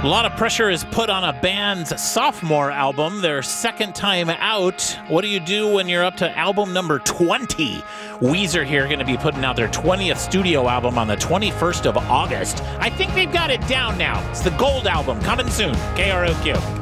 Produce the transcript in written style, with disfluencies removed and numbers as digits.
A lot of pressure is put on a band's sophomore album, their second time out. What do you do when you're up to album number 20? Weezer here going to be putting out their 20th studio album on the 21st of August. I think they've got it down now. It's the Gold album coming soon. KROQ.